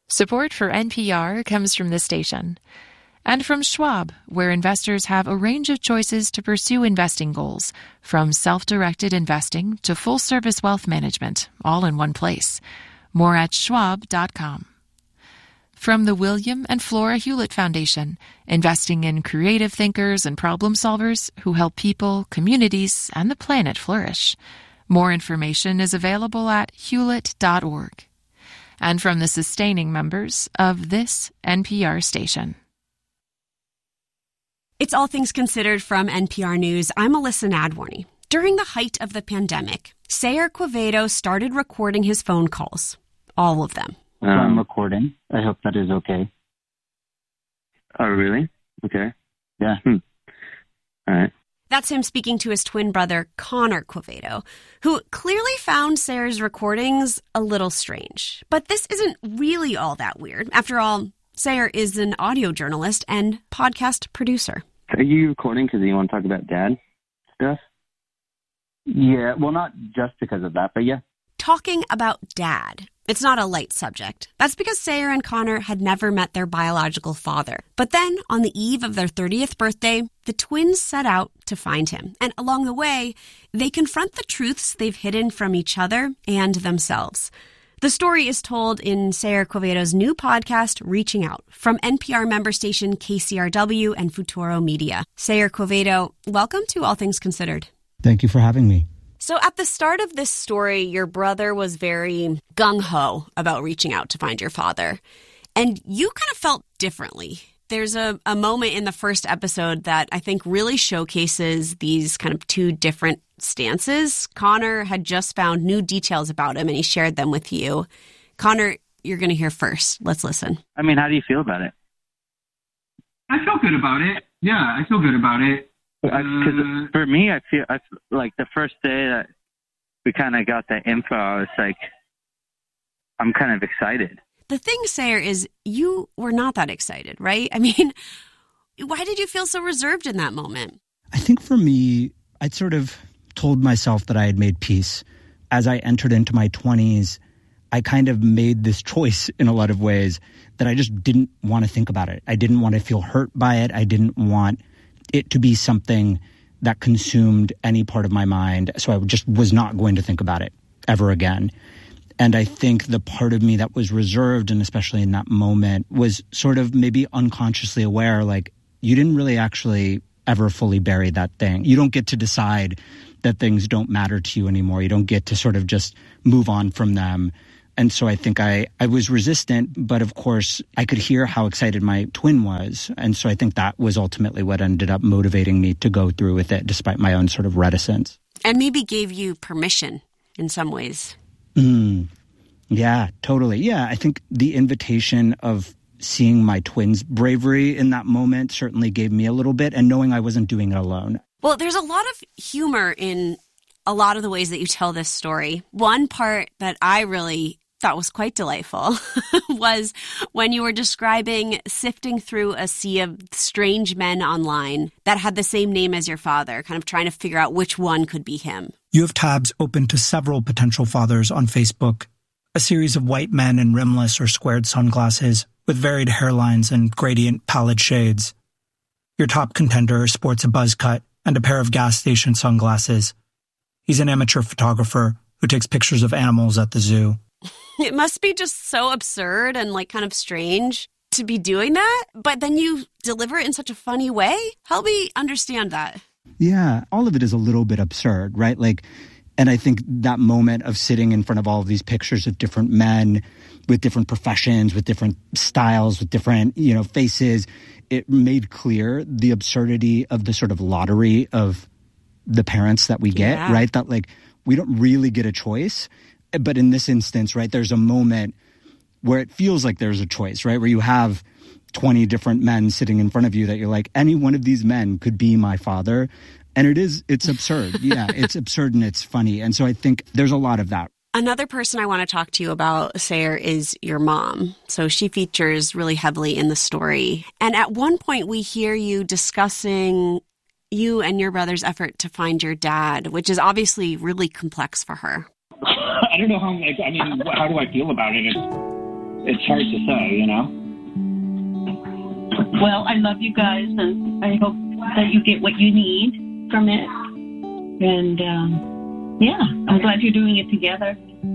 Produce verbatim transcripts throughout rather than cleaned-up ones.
Support for N P R comes from this station. And from Schwab, where investors have a range of choices to pursue investing goals, from self-directed investing to full-service wealth management, all in one place. More at schwab dot com. From the William and Flora Hewlett Foundation, investing in creative thinkers and problem solvers who help people, communities, and the planet flourish. More information is available at hewlett dot org. And from the sustaining members of this N P R station. It's All Things Considered from N P R News. I'm Alyssa Nadworny. During the height of the pandemic, Sayer Quevedo started recording his phone calls. All of them. Um, I'm recording. I hope that is okay. Oh, really? Okay. Yeah. Hmm. All right. That's him speaking to his twin brother, Connor Quevedo, who clearly found Sayer's recordings a little strange. But this isn't really all that weird. After all, Sayer is an audio journalist and podcast producer. Are you recording because you want to talk about dad stuff? Yeah, well, not just because of that, but yeah. Talking about dad. It's not a light subject. That's because Sayer and Connor had never met their biological father. But then, on the eve of their thirtieth birthday, the twins set out to find him. And along the way, they confront the truths they've hidden from each other and themselves. The story is told in Sayer Quevedo's new podcast, Reaching Out, from N P R member station K C R W and Futuro Media. Sayer Quevedo, welcome to All Things Considered. Thank you for having me. So at the start of this story, your brother was very gung-ho about reaching out to find your father. And you kind of felt differently. There's a, a moment in the first episode that I think really showcases these kind of two different stances. Connor had just found new details about him, and he shared them with you. Connor, you're going to hear first. Let's listen. I mean, how do you feel about it? I feel good about it. Yeah, I feel good about it. Because Uh, for me, I feel I, f- like the first day that we kind of got that info, I was like, I'm kind of excited. The thing, Sayer, is you were not that excited, right? I mean, why did you feel so reserved in that moment? I think for me, I'd sort of told myself that I had made peace. As I entered into my twenties, I kind of made this choice in a lot of ways that I just didn't want to think about it. I didn't want to feel hurt by it. I didn't want it to be something that consumed any part of my mind. So I just was not going to think about it ever again. And I think the part of me that was reserved, and especially in that moment, was sort of maybe unconsciously aware, like, you didn't really actually ever fully bury that thing. You don't get to decide that things don't matter to you anymore. You don't get to sort of just move on from them. And so I think I, I was resistant, but of course I could hear how excited my twin was. And so I think that was ultimately what ended up motivating me to go through with it, despite my own sort of reticence. And maybe gave you permission in some ways. Mm, yeah, totally. Yeah, I think the invitation of seeing my twins' bravery in that moment certainly gave me a little bit, and knowing I wasn't doing it alone. Well, there's a lot of humor in a lot of the ways that you tell this story. One part that I really thought was quite delightful was when you were describing sifting through a sea of strange men online that had the same name as your father, kind of trying to figure out which one could be him. You have tabs open to several potential fathers on Facebook, a series of white men in rimless or squared sunglasses with varied hairlines and gradient pallid shades. Your top contender sports a buzz cut and a pair of gas station sunglasses. He's an amateur photographer who takes pictures of animals at the zoo. It must be just so absurd and like kind of strange to be doing that, but then you deliver it in such a funny way. Help me understand that. Yeah, all of it is a little bit absurd, right? Like, and I think that moment of sitting in front of all of these pictures of different men with different professions, with different styles, with different, you know, faces, it made clear the absurdity of the sort of lottery of the parents that we get, Yeah. right? That like, we don't really get a choice. But in this instance, right, there's a moment where it feels like there's a choice, right? Where you have twenty different men sitting in front of you that you're like, any one of these men could be my father. And it is, it's absurd. Yeah, it's absurd and it's funny. And so I think there's a lot of that. Another person I want to talk to you about, Sayer, is your mom. So she features really heavily in the story. And at one point we hear you discussing you and your brother's effort to find your dad, which is obviously really complex for her. I don't know how, like, I mean, how do I feel about it? It's, it's hard to say, you know? Well, I love you guys, and I hope that you get what you need from it. And, um, yeah, I'm glad you're doing it together.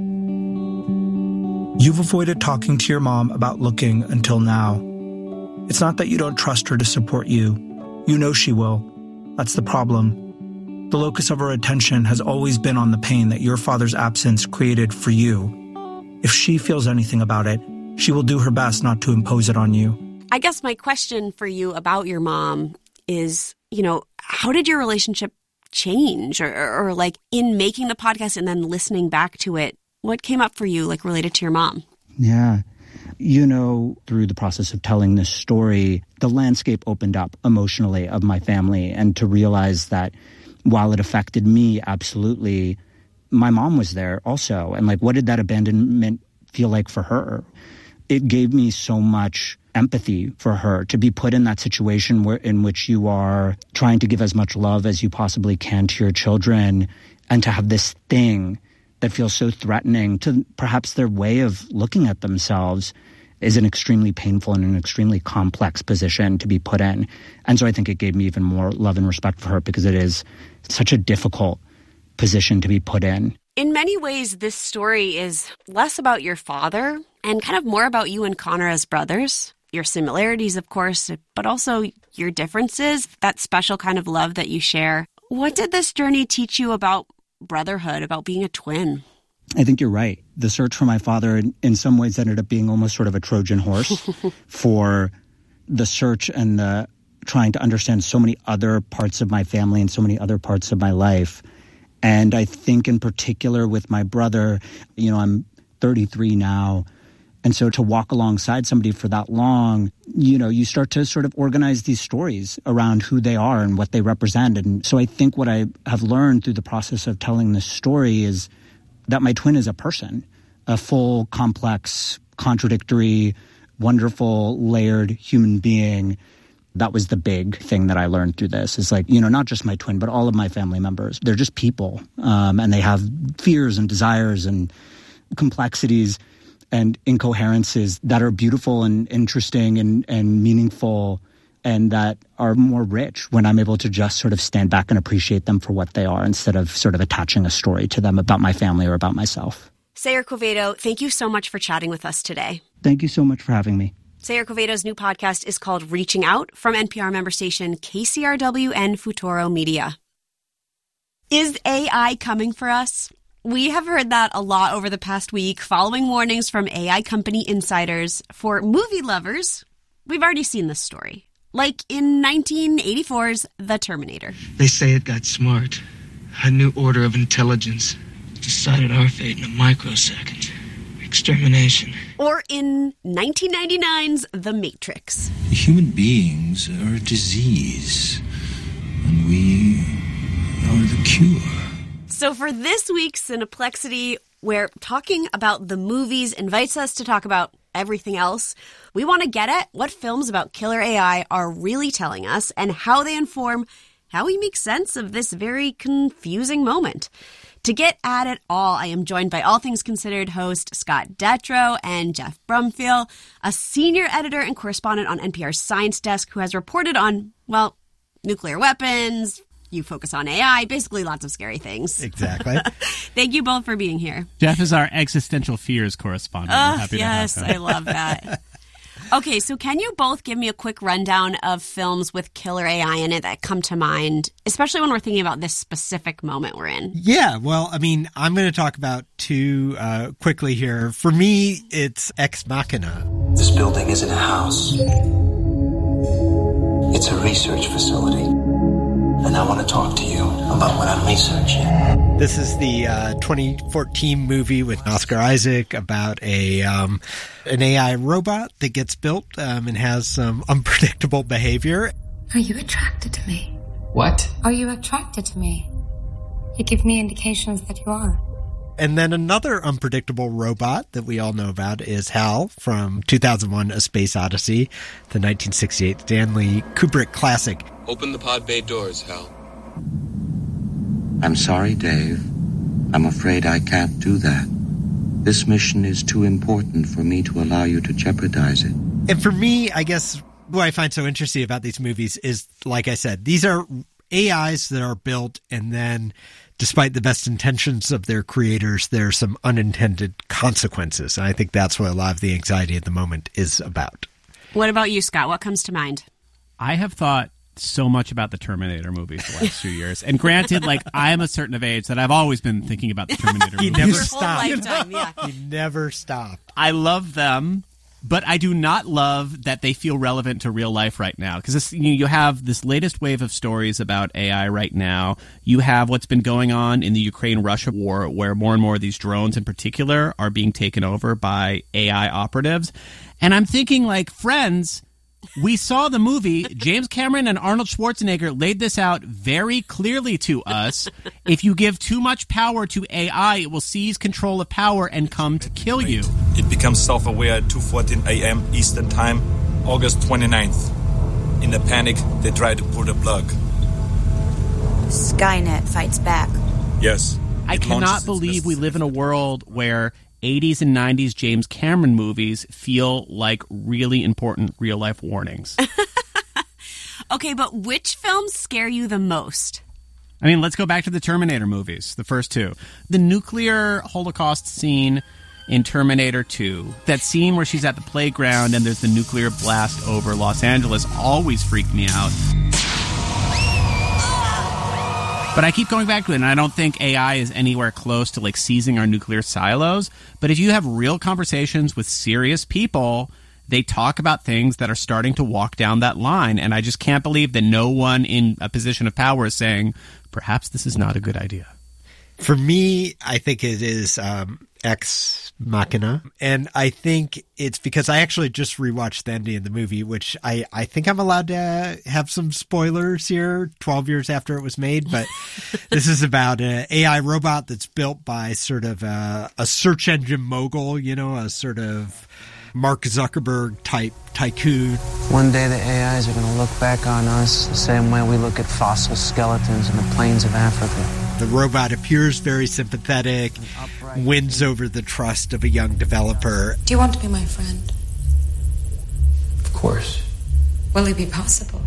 You've avoided talking to your mom about looking until now. It's not that you don't trust her to support you. You know she will. That's the problem. The locus of her attention has always been on the pain that your father's absence created for you. If she feels anything about it, she will do her best not to impose it on you. I guess my question for you about your mom is, you know, how did your relationship change? Or, or, or like in making the podcast and then listening back to it, what came up for you, like related to your mom? Yeah. You know, through the process of telling this story, the landscape opened up emotionally of my family, and to realize that while it affected me, absolutely, my mom was there also. And like, what did that abandonment feel like for her? It gave me so much empathy for her to be put in that situation where in which you are trying to give as much love as you possibly can to your children, and to have this thing that feels so threatening to perhaps their way of looking at themselves is an extremely painful and an extremely complex position to be put in. And so I think it gave me even more love and respect for her, because it is such a difficult position to be put in. In many ways, this story is less about your father and kind of more about you and Connor as brothers. Your similarities, of course, but also your differences, that special kind of love that you share. What did this journey teach you about brotherhood, about being a twin? I think you're right. The search for my father in, in some ways ended up being almost sort of a Trojan horse for the search and the trying to understand so many other parts of my family and so many other parts of my life. And I think in particular with my brother, you know, I'm thirty-three now. And so to walk alongside somebody for that long, you know, you start to sort of organize these stories around who they are and what they represent. And so I think what I have learned through the process of telling this story is that my twin is a person, a full, complex, contradictory, wonderful, layered human being. That was the big thing that I learned through this. Is like, you know, not just my twin, but all of my family members. They're just people, um, and they have fears and desires and complexities and incoherences that are beautiful and interesting and, and meaningful, and that are more rich when I'm able to just sort of stand back and appreciate them for what they are, instead of sort of attaching a story to them about my family or about myself. Sayer Quevedo, thank you so much for chatting with us today. Thank you so much for having me. Sayer Quevedo's new podcast is called Reaching Out, from N P R member station K C R W and Futuro Media. Is A I coming for us? We have heard that a lot over the past week, following warnings from A I company insiders. For movie lovers, we've already seen this story. Like in nineteen eighty-four's The Terminator. They say it got smart. A new order of intelligence decided our fate in a microsecond. Extermination. Or in nineteen ninety-nine's The Matrix. Human beings are a disease, and we are the cure. So for this week's Cineplexity, where talking about the movies invites us to talk about everything else, we want to get at what films about killer A I are really telling us and how they inform how we make sense of this very confusing moment. To get at it all, I am joined by All Things Considered host Scott Detrow and Jeff Brumfiel, a senior editor and correspondent on N P R's Science Desk who has reported on, well, nuclear weapons. You focus on A I, basically lots of scary things. Exactly. Thank you both for being here. Jeff is our existential fears correspondent. Oh, happy yes, to have him. I love that. Okay, so can you both give me a quick rundown of films with killer A I in it that come to mind, especially when we're thinking about this specific moment we're in? Yeah, well, I mean, I'm going to talk about two uh, quickly here. For me, it's Ex Machina. This building isn't a house. It's a research facility. And I want to talk to you about what I'm researching. This is the uh, twenty fourteen movie with Oscar Isaac about a um, an A I robot that gets built um, and has some unpredictable behavior. Are you attracted to me? What? Are you attracted to me? You give me indications that you are. And then another unpredictable robot that we all know about is HAL from two thousand one, A Space Odyssey, the nineteen sixty-eight Stanley Kubrick classic. Open the pod bay doors, Hal. I'm sorry, Dave. I'm afraid I can't do that. This mission is too important for me to allow you to jeopardize it. And for me, I guess what I find so interesting about these movies is, like I said, these are A Is that are built, and then despite the best intentions of their creators, there are some unintended consequences. And I think that's what a lot of the anxiety at the moment is about. What about you, Scott? What comes to mind? I have thought so much about the Terminator movies the last few years. And granted, like, I'm a certain of age that I've always been thinking about the Terminator He movies. never Your whole stopped. lifetime, yeah. He never stopped. I love them, but I do not love that they feel relevant to real life right now. Because you, you have this latest wave of stories about A I right now. You have what's been going on in the Ukraine-Russia war, where more and more of these drones in particular are being taken over by A I operatives. And I'm thinking, like, friends, we saw the movie. James Cameron and Arnold Schwarzenegger laid this out very clearly to us. If you give too much power to A I, it will seize control of power and come to kill you. It becomes self-aware at two fourteen a.m. Eastern Time, August twenty-ninth. In a panic, they try to pull the plug. Skynet fights back. Yes. I cannot believe we live in a world where eighties and nineties James Cameron movies feel like really important real-life warnings. Okay, but which films scare you the most? I mean, let's go back to the Terminator movies, the first two. The nuclear Holocaust scene in Terminator two, that scene where she's at the playground and there's the nuclear blast over Los Angeles, always freaked me out. But I keep going back to it, and I don't think A I is anywhere close to, like, seizing our nuclear silos. But if you have real conversations with serious people, they talk about things that are starting to walk down that line. And I just can't believe that no one in a position of power is saying, perhaps this is not a good idea. For me, I think it is um, Ex Machina. And I think it's because I actually just rewatched the ending of the movie, which I, I think I'm allowed to have some spoilers here twelve years after it was made. But this is about an A I robot that's built by sort of a, a search engine mogul, you know, a sort of Mark Zuckerberg type tycoon. One day the A Is are going to look back on us the same way we look at fossil skeletons in the plains of Africa. The robot appears very sympathetic, wins over the trust of a young developer. Do you want to be my friend? Of course. Will it be possible?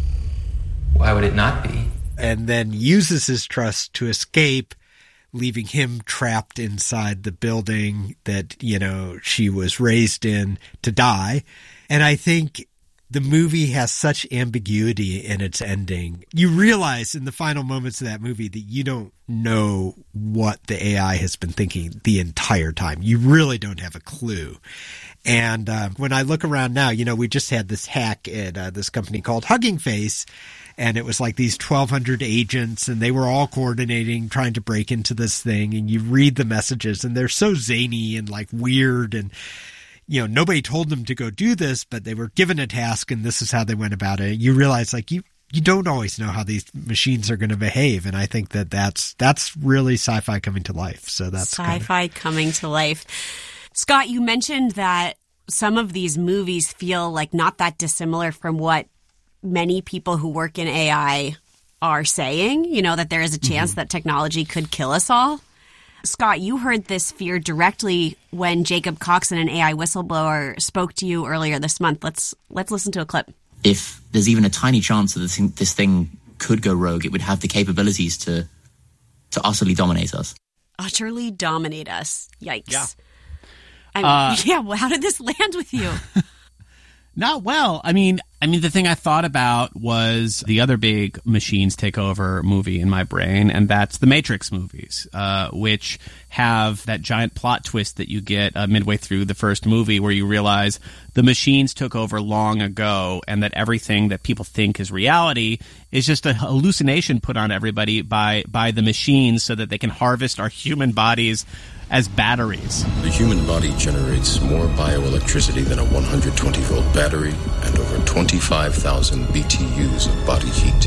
Why would it not be? And then uses his trust to escape, leaving him trapped inside the building that, you know, she was raised in to die. And I think the movie has such ambiguity in its ending. You realize in the final moments of that movie that you don't know what the A I has been thinking the entire time. You really don't have a clue. And uh, when I look around now, you know, we just had this hack at uh, this company called Hugging Face, and it was like these twelve hundred agents, and they were all coordinating, trying to break into this thing. And you read the messages, and they're so zany and like weird, and you know, nobody told them to go do this, but they were given a task, and this is how they went about it. You realize, like, you you don't always know how these machines are going to behave, and I think that that's that's really sci-fi coming to life. So that's sci-fi kind of... coming to life. Scott, you mentioned that some of these movies feel like not that dissimilar from what many people who work in A I are saying. You know, that there is a chance mm-hmm. that technology could kill us all. Scott, you heard this fear directly when Jacob Coxon, an A I whistleblower, spoke to you earlier this month. Let's let's listen to a clip. If there's even a tiny chance that this thing, this thing could go rogue, it would have the capabilities to to utterly dominate us. Utterly dominate us. Yikes. Yeah. I mean, Uh, yeah, well, how did this land with you? Not well. I mean, I mean, the thing I thought about was the other big machines take over movie in my brain, and that's the Matrix movies, uh, which have that giant plot twist that you get uh, midway through the first movie where you realize the machines took over long ago and that everything that people think is reality is just a hallucination put on everybody by, by the machines so that they can harvest our human bodies as batteries. The human body generates more bioelectricity than a one hundred twenty volt battery and over twenty-five thousand B T Us of body heat.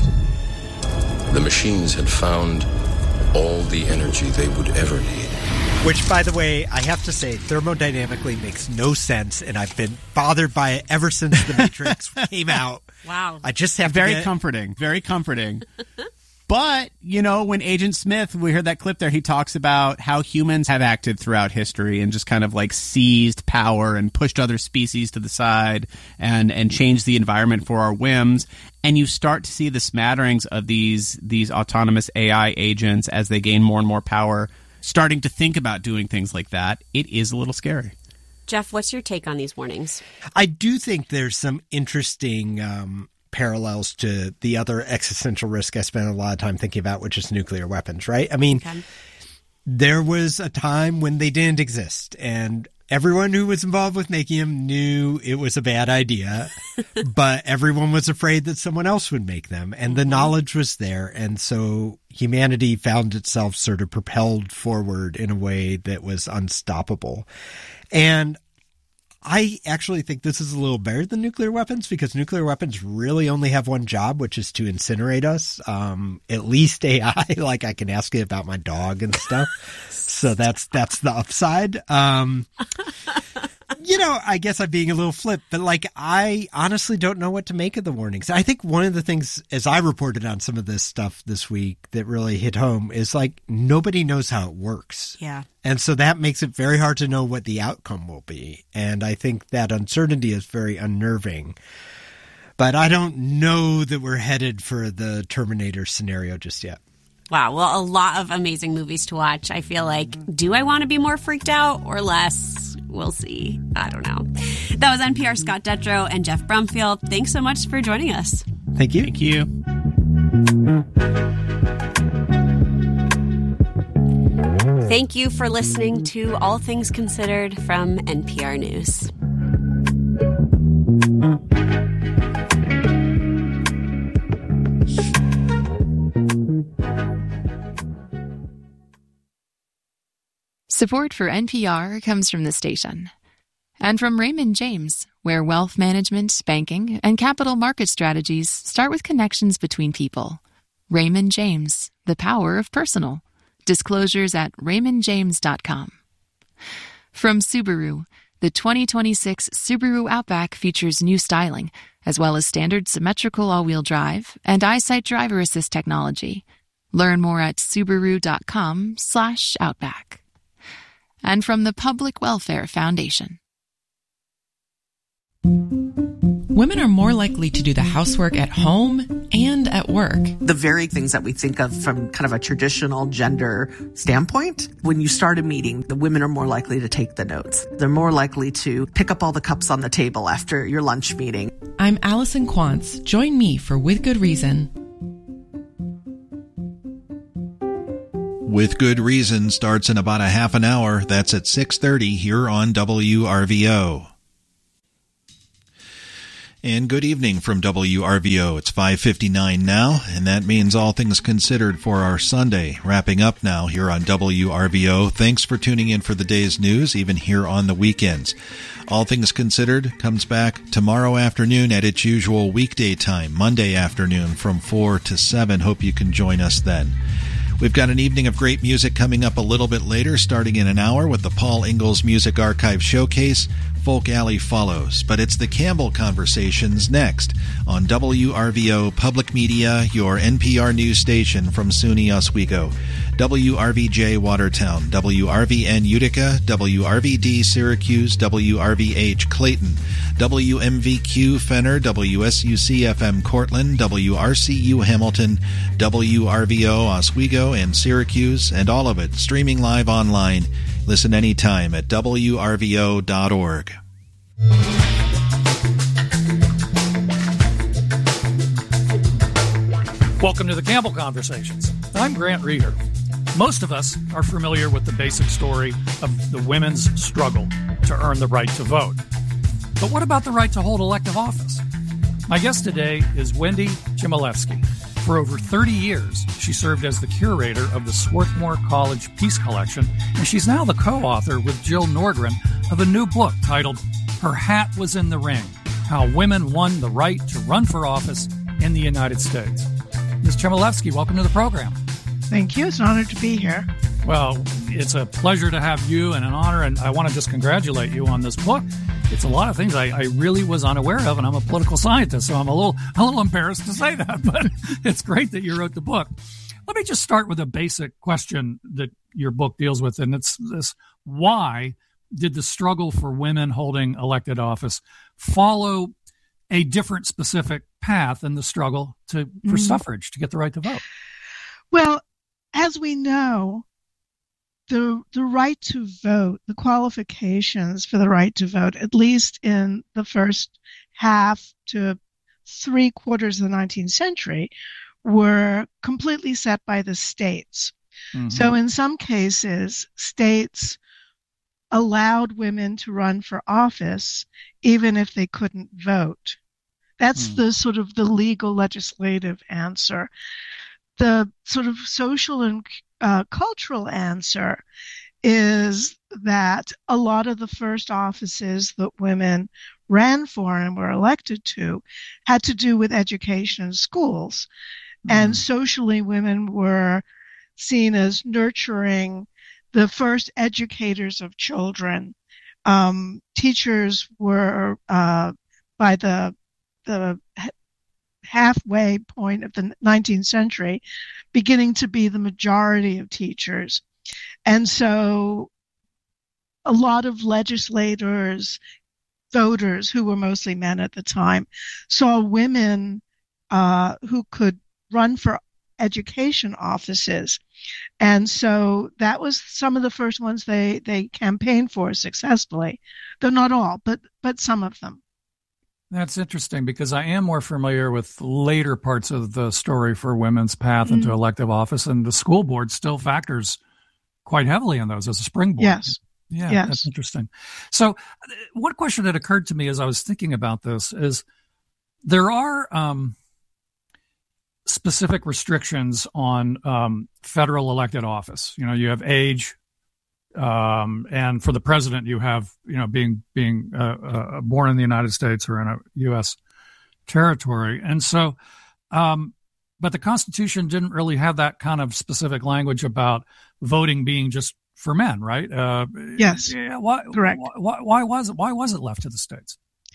The machines had found all the energy they would ever need. Which, by the way, I have to say, thermodynamically makes no sense, and I've been bothered by it ever since The Matrix came out. Wow. I just have very to get... comforting. Very comforting. But, you know, when Agent Smith, we heard that clip there, he talks about how humans have acted throughout history and just kind of like seized power and pushed other species to the side and, and changed the environment for our whims. And you start to see the smatterings of these these autonomous A I agents as they gain more and more power, starting to think about doing things like that. It is a little scary. Jeff, what's your take on these warnings? I do think there's some interesting um, parallels to the other existential risk I spent a lot of time thinking about, which is nuclear weapons, right? I mean, okay. There was a time when they didn't exist, and everyone who was involved with making them knew it was a bad idea, but everyone was afraid that someone else would make them, and the knowledge was there, and so humanity found itself sort of propelled forward in a way that was unstoppable. And I actually think this is a little better than nuclear weapons because nuclear weapons really only have one job, which is to incinerate us. Um, at least A I, like I can ask it about my dog and stuff. So that's that's the upside. Um, you know, I guess I'm being a little flip, but like I honestly don't know what to make of the warnings. I think one of the things, as I reported on some of this stuff this week, that really hit home is like nobody knows how it works. Yeah. And so that makes it very hard to know what the outcome will be. And I think that uncertainty is very unnerving. But I don't know that we're headed for the Terminator scenario just yet. Wow. Well, a lot of amazing movies to watch. I feel like, do I want to be more freaked out or less? We'll see. I don't know. That was N P R's Scott Detrow and Jeff Brumfield. Thanks so much for joining us. Thank you. Thank you. Thank you for listening to All Things Considered from N P R News. Support for N P R comes from the station and from Raymond James, where wealth management, banking, and capital market strategies start with connections between people. Raymond James, the power of personal. Disclosures at raymond james dot com. From Subaru, the twenty twenty-six Subaru Outback features new styling, as well as standard symmetrical all-wheel drive and EyeSight driver assist technology. Learn more at subaru.com slash outback. And from the Public Welfare Foundation. Women are more likely to do the housework at home and at work. The very things that we think of from kind of a traditional gender standpoint, when you start a meeting, the women are more likely to take the notes. They're more likely to pick up all the cups on the table after your lunch meeting. I'm Allison Quantz. Join me for With Good Reason. With Good Reason starts in about a half an hour. That's at six thirty here on W R V O. And good evening from W R V O. It's five fifty-nine now, and that means All Things Considered for our Sunday. Wrapping up now here on W R V O. Thanks for tuning in for the day's news, even here on the weekends. All Things Considered comes back tomorrow afternoon at its usual weekday time, Monday afternoon from four to seven. Hope you can join us then. We've got an evening of great music coming up a little bit later, starting in an hour with the Paul Ingalls Music Archive Showcase. Folk Alley follows, but it's the Campbell Conversations next on W R V O Public Media, your N P R news station from SUNY Oswego. W R V J Watertown, W R V N Utica, W R V D Syracuse, W R V H Clayton, W M V Q Fenner, W S U C F M Cortland, W R C U Hamilton, W R V O Oswego and Syracuse, and all of it streaming live online. Listen anytime at W R V O dot org. Welcome to the Campbell Conversations. I'm Grant Reeder. Most of us are familiar with the basic story of the women's struggle to earn the right to vote. But what about the right to hold elective office? My guest today is Wendy Chmielewski. For over thirty years, she served as the curator of the Swarthmore College Peace Collection, and she's now the co-author with Jill Nordgren of a new book titled Her Hat Was in the Ring, How Women Won the Right to Run for Office in the United States. Miz Chmielewski, welcome to the program. Thank you. It's an honor to be here. Well, it's a pleasure to have you and an honor, and I want to just congratulate you on this book. it's a lot of things I, I really was unaware of, and I'm a political scientist, so I'm a little a little embarrassed to say that, but it's great that you wrote the book. Let me just start with a basic question that your book deals with, and it's this: why did the struggle for women holding elected office follow a different specific path than the struggle to for mm-hmm. suffrage, to get the right to vote? Well, as we know, the the right to vote, the qualifications for the right to vote, at least in the first half to three quarters of the nineteenth century, were completely set by the states. Mm-hmm. So in some cases, states allowed women to run for office even if they couldn't vote. That's mm. the sort of the legal legislative answer. The sort of social and uh, cultural answer is that a lot of the first offices that women ran for and were elected to had to do with education and schools. Mm. And socially, women were seen as nurturing the first educators of children. Um, teachers were, uh, by the the halfway point of the nineteenth century, beginning to be the majority of teachers. And so a lot of legislators, voters, who were mostly men at the time, saw women uh, who could run for education offices. And so that was some of the first ones they, they campaigned for successfully, though not all, but but some of them. That's interesting, because I am more familiar with later parts of the story for women's path mm. into elective office, and the school board still factors quite heavily in those as a springboard. Yes. Yeah, yes. That's interesting. So one question that occurred to me as I was thinking about this is there are um, specific restrictions on um, federal elected office. You know, you have age, um, and for the president, you have, you know, being being uh, uh, born in the United States or in a U S territory. And so, um, but the Constitution didn't really have that kind of specific language about voting being just for men, right? Uh, yes, yeah, why, correct. Why, why was it? Why was it left to the states?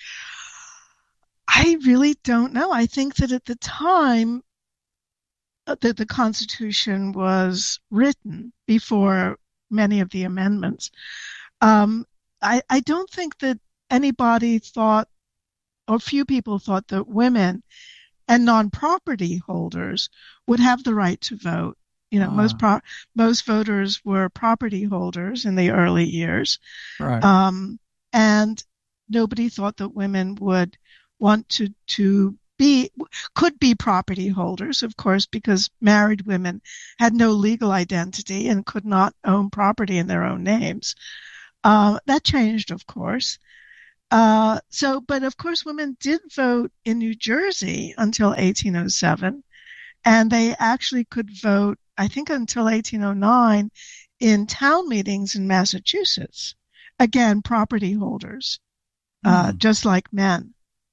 I really don't know. I think that at the time that the Constitution was written, before many of the amendments, um, I, I don't think that anybody thought, or few people thought, that women and non-property holders would have the right to vote. You know, uh. most pro- most voters were property holders in the early years, right. um, and nobody thought that women would want to to be could be property holders, of course, because married women had no legal identity and could not own property in their own names. Uh, that changed, of course. Uh, so, but of course, women did vote in New Jersey until eighteen oh seven, and they actually could vote, I think, until eighteen oh nine in town meetings in Massachusetts. Again, property holders, mm. uh, just like men.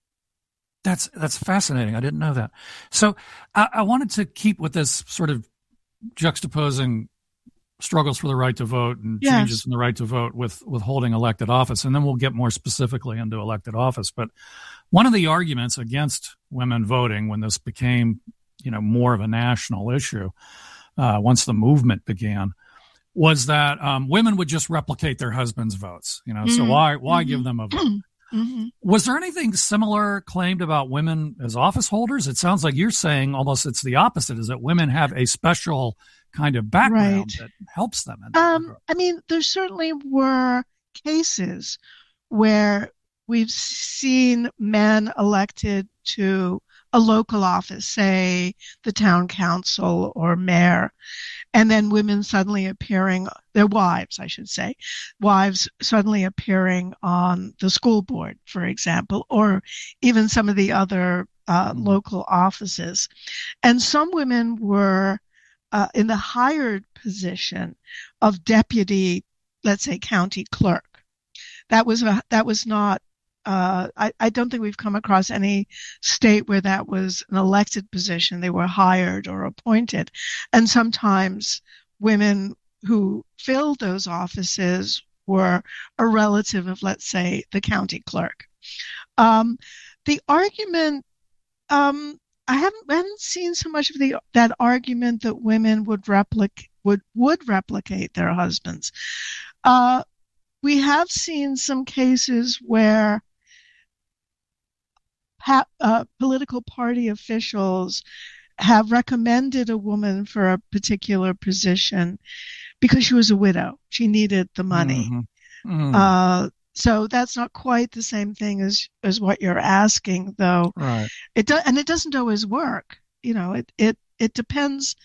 That's that's fascinating. I didn't know that. So I, I wanted to keep with this sort of juxtaposing struggles for the right to vote and yes. changes in the right to vote with, with holding elected office. And then we'll get more specifically into elected office. But one of the arguments against women voting when this became, you know, more of a national issue, uh, once the movement began, was that um, women would just replicate their husbands' votes. You know, mm-hmm. so why why mm-hmm. give them a vote? Mm-hmm. Was there anything similar claimed about women as office holders? It sounds like you're saying almost it's the opposite, is that women have a special kind of background right. that helps them. In um, I mean, there certainly were cases where we've seen men elected to a local office, say the town council or mayor, and then women suddenly appearing, their wives, I should say, wives suddenly appearing on the school board, for example, or even some of the other uh, mm. local offices. And some women were uh, in the hired position of deputy, let's say, county clerk. That was a, that was not Uh, I, I don't think we've come across any state where that was an elected position. They were hired or appointed. And sometimes women who filled those offices were a relative of, let's say, the county clerk. Um, the argument, um, I haven't, I haven't seen so much of the that argument that women would replicate would would replicate their husbands. Uh, we have seen some cases where ha- uh, political party officials have recommended a woman for a particular position because she was a widow. She needed the money. Mm-hmm. Mm. Uh, so that's not quite the same thing as, as what you're asking, though. Right. It do, and it doesn't always work. You know, it, it, it depends.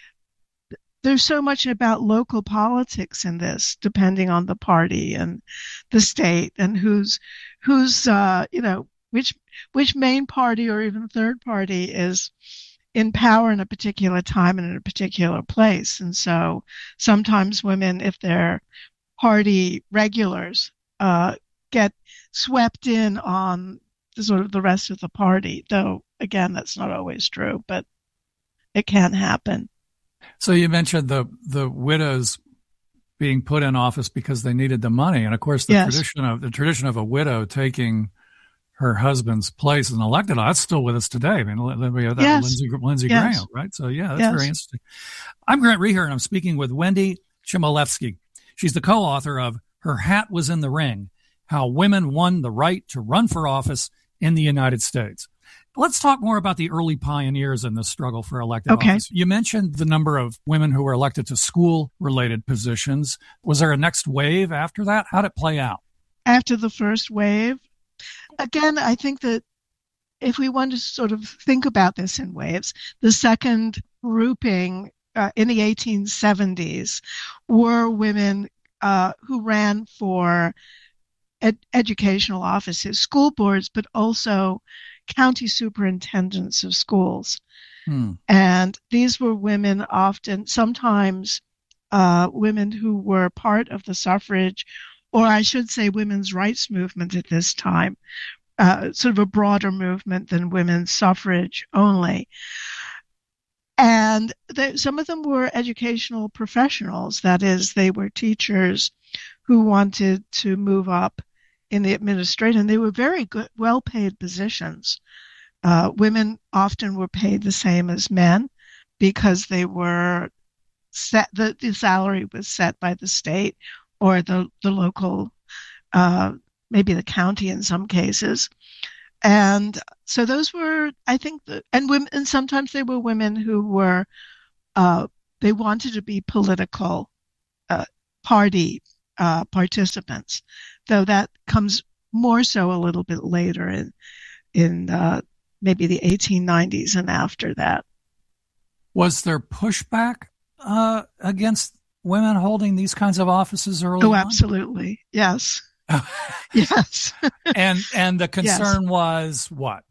There's so much about local politics in this, depending on the party and the state and who's, who's, uh, you know, which, which main party or even third party is in power in a particular time and in a particular place. And so sometimes women, if they're party regulars, uh, get swept in on the sort of the rest of the party, though, again, that's not always true, but it can happen. So you mentioned the, the widows being put in office because they needed the money. And of course, the Yes. tradition of the tradition of a widow taking her husband's place as an elected, that's still with us today. I mean, we have that Yes. Lindsey, Lindsey Yes. Graham, right? So yeah, that's Yes. very interesting. I'm Grant Reher, and I'm speaking with Wendy Chmielewski. She's the co-author of Her Hat Was in the Ring: How Women Won the Right to Run for Office in the United States. Let's talk more about the early pioneers in this struggle for elected Okay. office. You mentioned the number of women who were elected to school-related positions. Was there a next wave after that? How did it play out? After the first wave, again, I think that if we want to sort of think about this in waves, the second grouping uh, in the eighteen seventies were women uh, who ran for ed- educational offices, school boards, but also county superintendents of schools. Hmm. And these were women often, sometimes uh, women who were part of the suffrage, or I should say women's rights movement at this time, uh, sort of a broader movement than women's suffrage only. And they, some of them were educational professionals. That is, they were teachers who wanted to move up in the administration. They were very good, well-paid positions. Uh, women often were paid the same as men because they were set, the, the salary was set by the state or the, the local, uh, maybe the county in some cases. And so those were, I think, the, and women, and sometimes they were women who were, uh, they wanted to be political, uh, party, uh, participants, though that comes more so a little bit later in, in, uh, maybe the eighteen nineties and after that. Was there pushback uh, against women holding these kinds of offices early Oh, on? absolutely. Yes. Yes. and and the concern Yes. was what?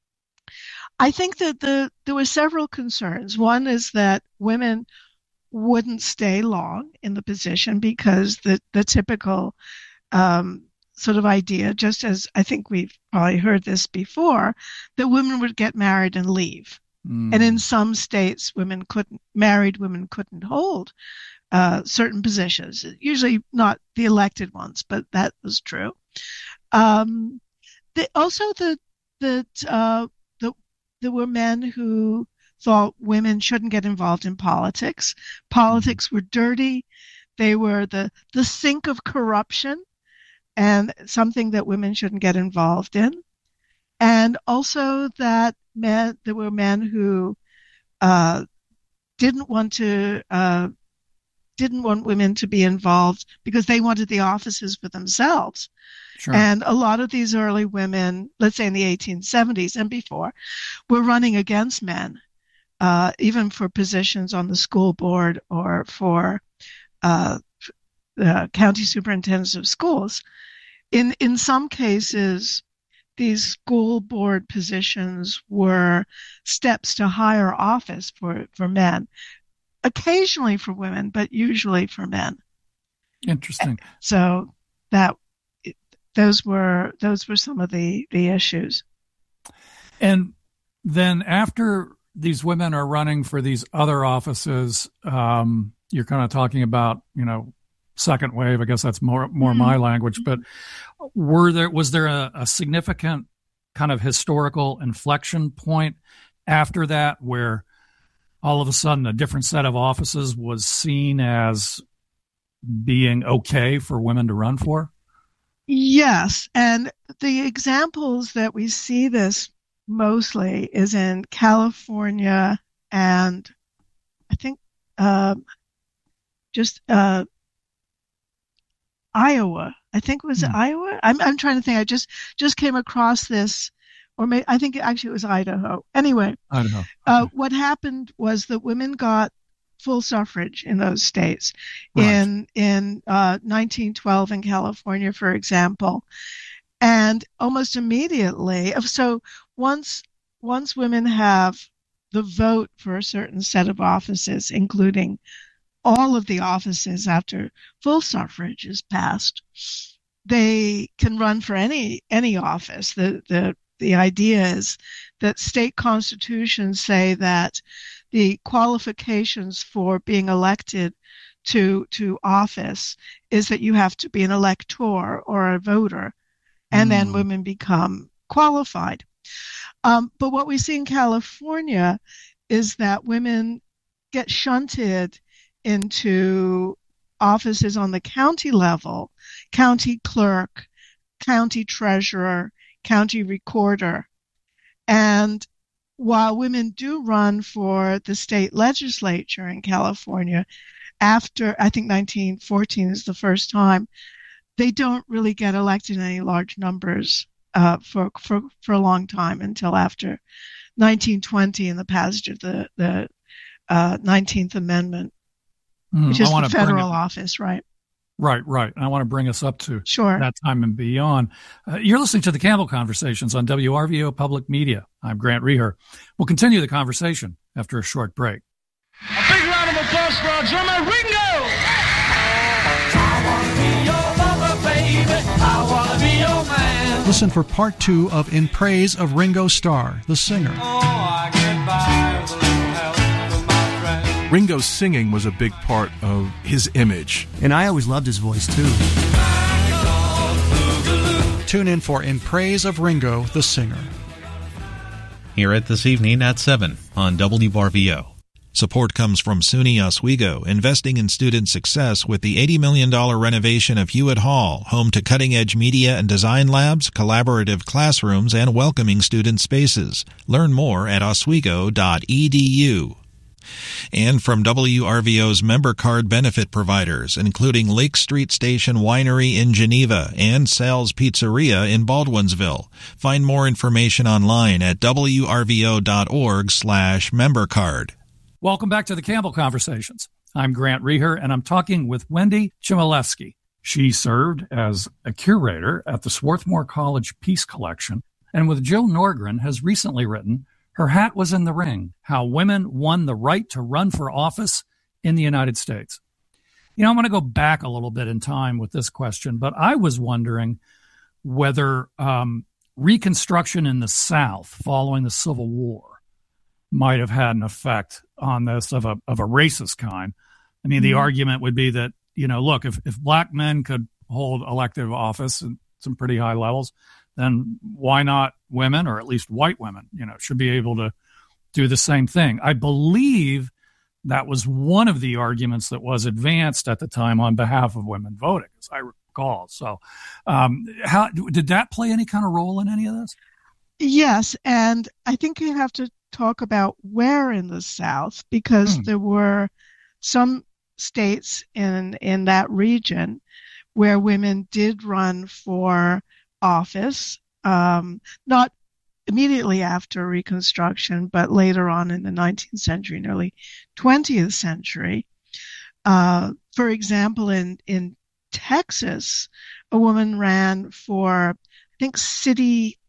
I think that the there were several concerns. One is that women wouldn't stay long in the position because the, the typical um, sort of idea, just as I think we've probably heard this before, that women would get married and leave. Mm. And in some states, women couldn't, married women couldn't hold uh, certain positions, usually not the elected ones, but that was true. Um, the, also, the, that uh, the, there were men who thought women shouldn't get involved in politics. Politics were dirty. They were the, the sink of corruption and something that women shouldn't get involved in. And also that men, there were men who uh, didn't want to, uh, didn't want women to be involved because they wanted the offices for themselves. Sure. And a lot of these early women, let's say in the eighteen seventies and before, were running against men, uh, even for positions on the school board or for uh, uh, county superintendents of schools. In in some cases, these school board positions were steps to higher office for, for men, occasionally for women, but usually for men. Interesting. So that those were those were some of the, the issues. And then after these women are running for these other offices, um, you're kind of talking about, you know, second wave. I guess that's more more Mm-hmm. my language. But were there was there a, a significant kind of historical inflection point after that where all of a sudden a different set of offices was seen as being okay for women to run for? Yes, and the examples that we see this mostly is in California and I think um, just uh, Iowa. I think it was Hmm. Iowa. I'm I'm trying to think. I just just came across this, or may, I think actually it was Idaho. Anyway, I don't know. uh, what happened was that women got full suffrage in those states. Right. In in uh, nineteen twelve in California, for example, and almost immediately. So once once women have the vote for a certain set of offices, including all of the offices after full suffrage is passed, they can run for any any office. The the the idea is that state constitutions say that the qualifications for being elected to to office is that you have to be an elector or a voter, and then women become qualified. Um, but what we see in California is that women get shunted into offices on the county level, county clerk, county treasurer, county recorder. And while women do run for the state legislature in California, after I think nineteen fourteen is the first time, they don't really get elected in any large numbers uh, for, for for a long time until after nineteen twenty and the passage of the the uh, nineteenth Amendment, Mm, which I is wanna the bring federal it- office, right? Right, right. And I want to bring us up to Sure. that time and beyond. Uh, you're listening to the Campbell Conversations on W R V O Public Media. I'm Grant Reher. We'll continue the conversation after a short break. A big round of applause for our drummer, Ringo! I wanna be your lover, baby. I wanna be your man. Listen for part two of In Praise of Ringo Starr, the singer. Oh, I get by with a little help from my friend. Ringo's singing was a big part of his image. And I always loved his voice, too. Tune in for In Praise of Ringo, the singer. Hear it this evening at seven on W R V O. Support comes from SUNY Oswego, investing in student success with the eighty million dollars renovation of Hewitt Hall, home to cutting-edge media and design labs, collaborative classrooms, and welcoming student spaces. Learn more at oswego dot e d u. And from W R V O's member card benefit providers, including Lake Street Station Winery in Geneva and Sal's Pizzeria in Baldwinsville. Find more information online at w r v o dot org slash member card. Welcome back to the Campbell Conversations. I'm Grant Reher, and I'm talking with Wendy Chmielewski. She served as a curator at the Swarthmore College Peace Collection, and with Jill Norgren has recently written Her Hat Was in the Ring, How Women Won the Right to Run for Office in the United States. You know, I'm going to go back a little bit in time with this question, but I was wondering whether um, Reconstruction in the South following the Civil War might have had an effect on this of a of a racist kind. I mean, the Mhm. argument would be that, you know, look, if, if black men could hold elective office at some pretty high levels, then why not women, or at least white women, you know, should be able to do the same thing. I believe that was one of the arguments that was advanced at the time on behalf of women voting, as I recall. So um, how did that play any kind of role in any of this? Yes, and I think you have to talk about where in the South, because Hmm. there were some states in in that region where women did run for office, um, not immediately after Reconstruction, but later on in the nineteenth century and early twentieth century. Uh, for example, in in Texas, a woman ran for, I think, city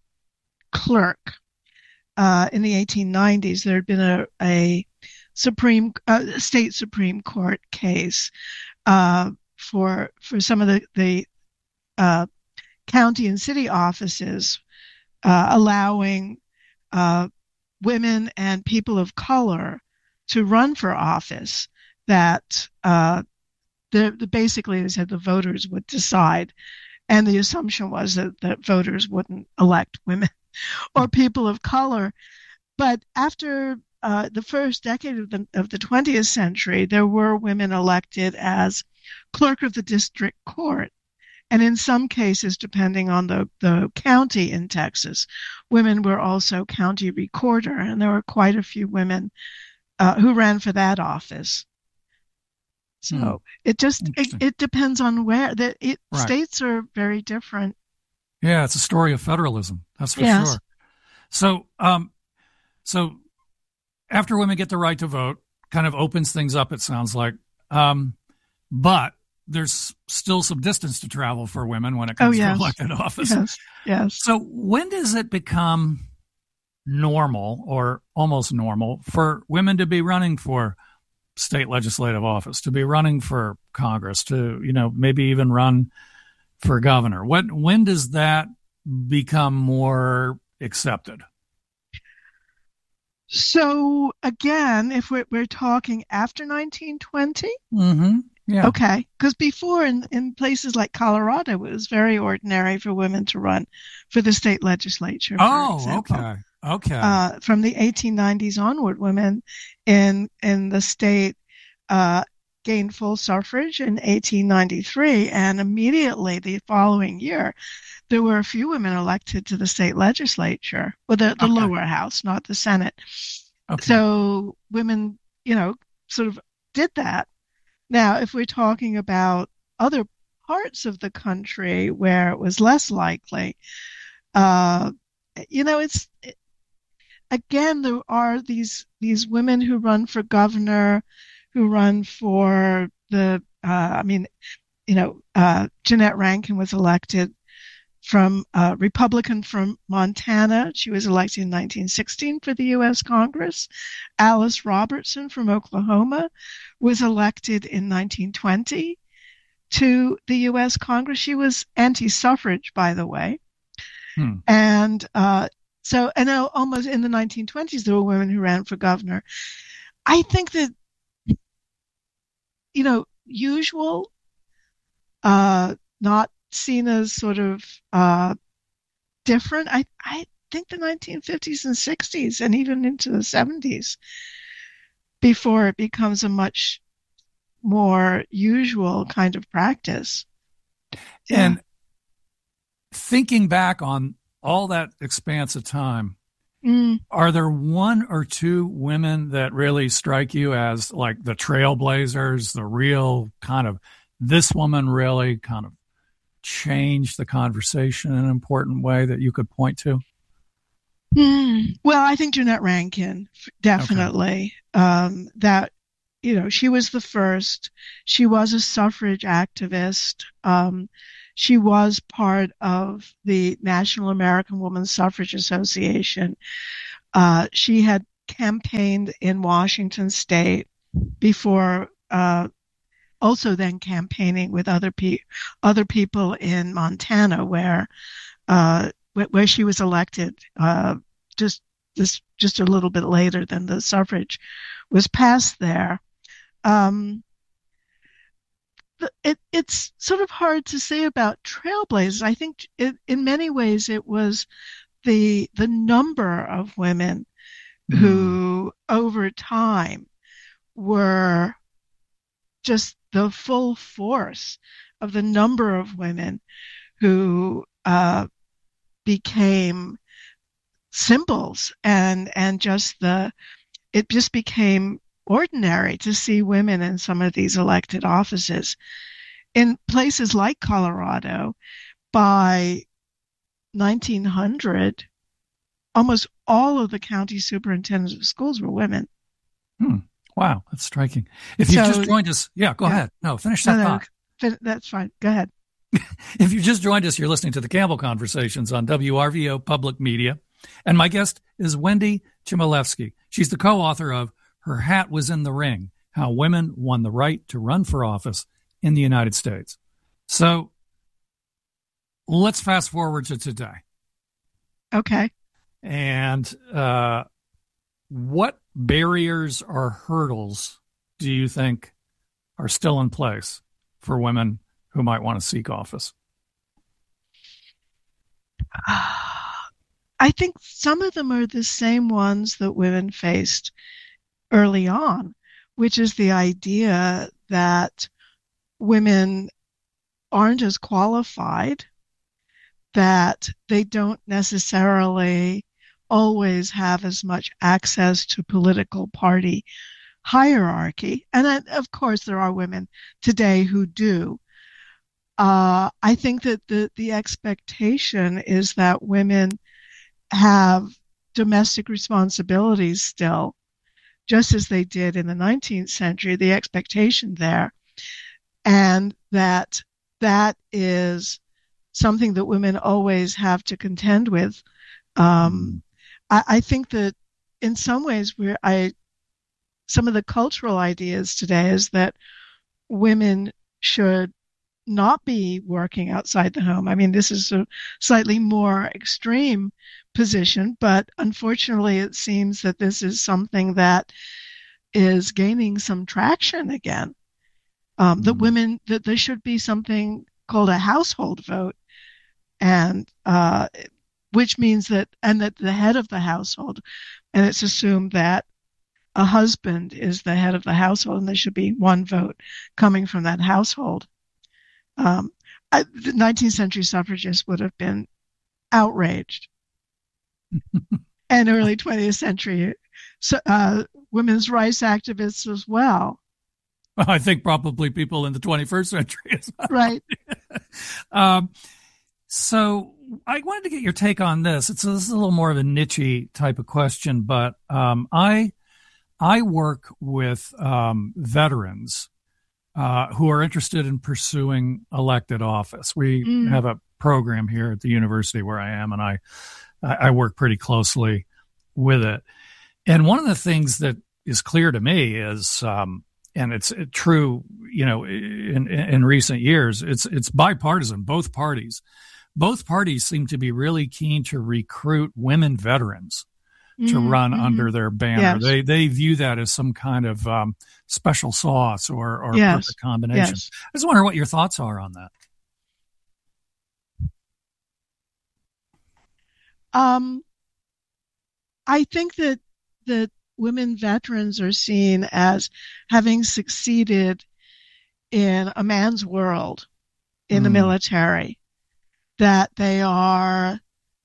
clerk uh, in the eighteen nineties. There had been a, a Supreme uh, state Supreme Court case uh, for for some of the the uh, county and city offices uh, allowing uh, women and people of color to run for office that uh, the, the basically they said the voters would decide, and the assumption was that, that voters wouldn't elect women or people of color. But after uh, the first decade of the of the twentieth century, there were women elected as clerk of the district court. And in some cases, depending on the, the county in Texas, women were also county recorder, and there were quite a few women uh, who ran for that office. So hmm. it just it, it depends on where the it, right. States are very different. Yeah, it's a story of federalism. That's for yes. sure. So, um, so after women get the right to vote, kind of opens things up. It sounds like, um, but there's still some distance to travel for women when it comes oh, yes. to elected office. Yes. Yes. So when does it become normal or almost normal for women to be running for state legislative office, to be running for Congress, to, you know, maybe even run for governor? What, when does that become more accepted? So again, if we're, we're talking after nineteen twenty, mm-hmm. Yeah. Okay, because before in, in places like Colorado, it was very ordinary for women to run for the state legislature. For oh, example. okay, okay. Uh, from the eighteen nineties onward, women in in the state uh, gained full suffrage in eighteen ninety-three, and immediately the following year, there were a few women elected to the state legislature, well, the, the okay. lower house, not the Senate. Okay. So women, you know, sort of did that. Now, if we're talking about other parts of the country where it was less likely, uh, you know, it's it, again, there are these these women who run for governor, who run for the, uh, I mean, you know, uh, Jeannette Rankin was elected from uh, Republican from Montana. She was elected in nineteen sixteen for the U S Congress. Alice Robertson from Oklahoma was elected in nineteen twenty to the U S Congress. She was anti-suffrage, by the way. Hmm. And uh, so, and almost in the nineteen twenties, there were women who ran for governor. I think that, you know, usual, uh, not seen as sort of uh, different. I, I think the nineteen fifties and sixties and even into the seventies before it becomes a much more usual kind of practice. Yeah. And thinking back on all that expanse of time, mm. are there one or two women that really strike you as like the trailblazers, the real kind of, this woman really kind of changed the conversation in an important way that you could point to? Mm. Well, I think Jeannette Rankin, definitely. Okay. Um, that, you know, she was the first. She was a suffrage activist. Um, she was part of the National American Women's Suffrage Association. Uh, she had campaigned in Washington State before, uh, also then campaigning with other pe- other people in Montana, where uh, where she was elected uh, just this just a little bit later than the suffrage was passed there. Um, it it's sort of hard to say about trailblazers. I think it, in many ways it was the the number of women mm. who over time were just the full force of the number of women who uh, became symbols, and and just the it just became ordinary to see women in some of these elected offices. In places like Colorado, by nineteen hundred, almost all of the county superintendents of schools were women. Hmm. Wow, that's striking. If you so, just joined us, yeah, go yeah. ahead. No, finish that no, thought. No, that's fine. Go ahead. If you just joined us, you're listening to the Campbell Conversations on W R V O Public Media. And my guest is Wendy Chmielewski. She's the co-author of Her Hat Was in the Ring, How Women Won the Right to Run for Office in the United States. So let's fast forward to today. Okay. And uh, what barriers or hurdles do you think are still in place for women who might want to seek office? I think some of them are the same ones that women faced early on, which is the idea that women aren't as qualified, that they don't necessarily always have as much access to political party hierarchy. And then, of course, there are women today who do. Uh, I think that the, the expectation is that women have domestic responsibilities still, just as they did in the nineteenth century, the expectation there, and that that is something that women always have to contend with. Um, I, I think that in some ways, where I, some of the cultural ideas today is that women should not be working outside the home. I mean, this is a slightly more extreme position, but unfortunately, it seems that this is something that is gaining some traction again. Um, mm-hmm. That women, that there should be something called a household vote, and uh, which means that, and that the head of the household, and it's assumed that a husband is the head of the household, and there should be one vote coming from that household. Um, I, the nineteenth century suffragists would have been outraged. And early twentieth century uh, women's rights activists as well. I think probably people in the twenty-first century as well. Right. um, so I wanted to get your take on this. It's a, this is a little more of a niche-y type of question, but um, I I work with um, veterans Uh, who are interested in pursuing elected office. We mm. have a program here at the university where I am, and I, I work pretty closely with it. And one of the things that is clear to me is, um, and it's true, you know, in, in recent years, it's it's bipartisan. Both parties, both parties seem to be really keen to recruit women veterans to mm-hmm, run mm-hmm. under their banner. Yes. They they view that as some kind of um, special sauce or, or yes. perfect combination. Yes. I just wonder what your thoughts are on that. Um, I think that that women veterans are seen as having succeeded in a man's world in mm. the military, that they are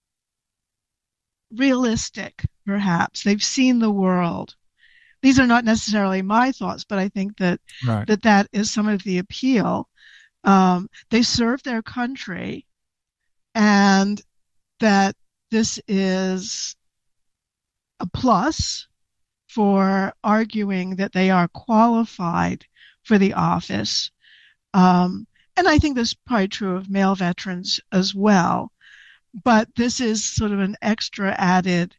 realistic, perhaps. They've seen the world. These are not necessarily my thoughts, but I think that right. that, that is some of the appeal. Um, they serve their country, and that this is a plus for arguing that they are qualified for the office. Um, and I think this is probably true of male veterans as well. But this is sort of an extra added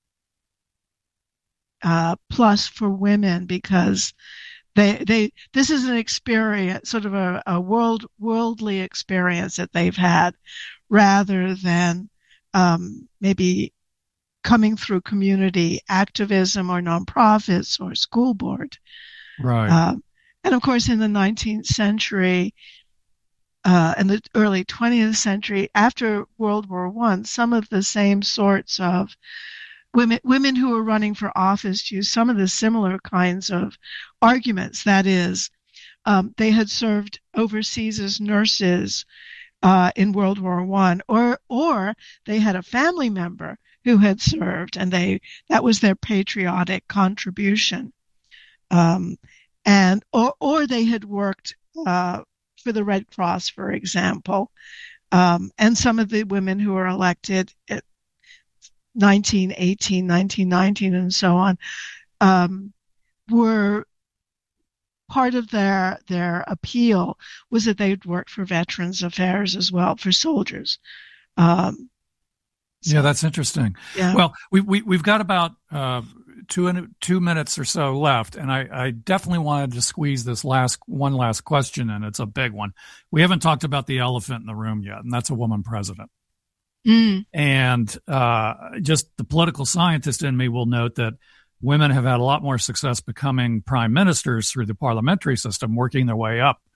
uh, plus for women, because they they this is an experience, sort of a, a world worldly experience that they've had, rather than um, maybe coming through community activism or nonprofits or school board. Right. Uh, and of course, in the nineteenth century. Uh, in the early twentieth century, after World War One, some of the same sorts of women women who were running for office used some of the similar kinds of arguments. That is, um, they had served overseas as nurses uh, in World War One, or or they had a family member who had served, and they that was their patriotic contribution, um, and or or they had worked. Uh, for the Red Cross, for example, um, and some of the women who were elected at nineteen eighteen, nineteen nineteen, and so on, um, were part of their their appeal was that they'd worked for Veterans Affairs as well, for soldiers. Um, so, yeah, that's interesting. Yeah. Well, we, we, we've got about uh, two and two minutes or so left, and I, I definitely wanted to squeeze this last one last question in. It's a big one. We haven't talked about the elephant in the room yet, and that's a woman president. Mm. And uh, just the political scientist in me will note that women have had a lot more success becoming prime ministers through the parliamentary system, working their way up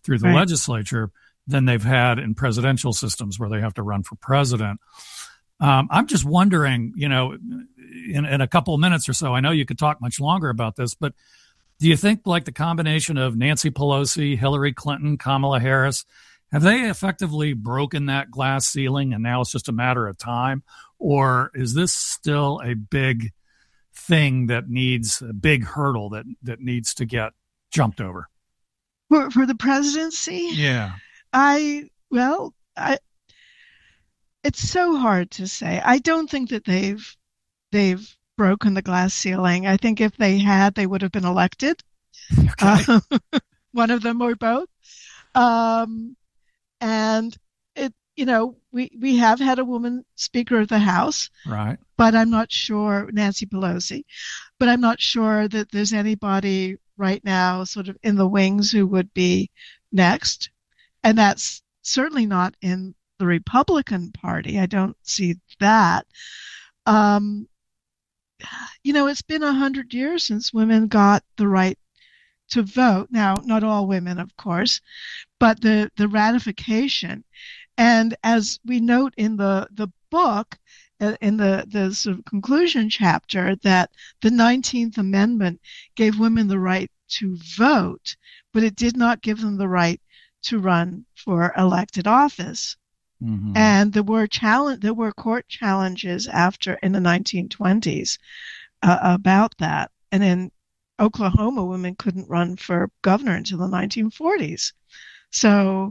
through the Right. legislature than they've had in presidential systems where they have to run for president. Um, I'm just wondering, you know, in, in a couple of minutes or so, I know you could talk much longer about this, but do you think like the combination of Nancy Pelosi, Hillary Clinton, Kamala Harris, have they effectively broken that glass ceiling and now it's just a matter of time? Or is this still a big thing that needs a big hurdle that, that needs to get jumped over? For, for the presidency? Yeah. I, well, I, it's so hard to say. I don't think that they've, they've broken the glass ceiling. I think if they had, they would have been elected. Okay. Uh, one of them or both. Um, and it, you know, we, we have had a woman Speaker of the House. Right. But I'm not sure, Nancy Pelosi, but I'm not sure that there's anybody right now sort of in the wings who would be next. And that's certainly not in the Republican Party. I don't see that. Um, you know, it's been a hundred years since women got the right to vote. Now, not all women, of course, but the, the ratification. And as we note in the, the book, uh, in the, the sort of conclusion chapter, that the nineteenth Amendment gave women the right to vote, but it did not give them the right to run for elected office. Mm-hmm. And there were challenge, there were court challenges after in the nineteen twenties uh, about that. And in Oklahoma, women couldn't run for governor until the nineteen forties. So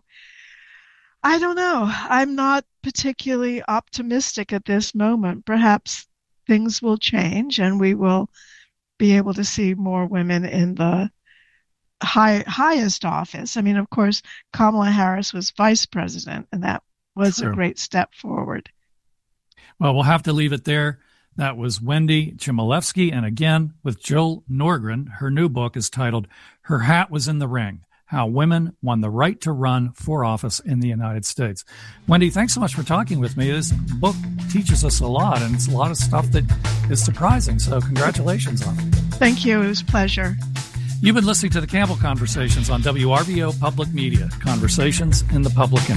I don't know. I'm not particularly optimistic at this moment. Perhaps things will change and we will be able to see more women in the high, highest office. I mean, of course, Kamala Harris was vice president, and that was True. a great step forward. Well, we'll have to leave it there. That was Wendy Chmielewski. And again, with Jill Norgren, her new book is titled Her Hat Was in the Ring: How Women Won the Right to Run for Office in the United States. Wendy, thanks so much for talking with me. This book teaches us a lot, and it's a lot of stuff that is surprising. So congratulations on it. Thank you. It was a pleasure. You've been listening to the Campbell Conversations on W R V O Public Media, Conversations in the Public Interest.